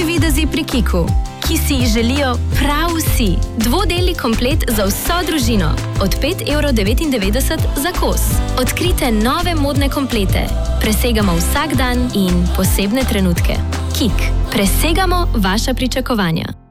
Novi videzi pri Kiku, ki si jih želijo prav vsi. Dvodelni komplet za vso družino od 5,99 € za kos. Odkrite nove modne komplete. Presegamo vsak dan in posebne trenutke. Kik. Presegamo vaša pričakovanja.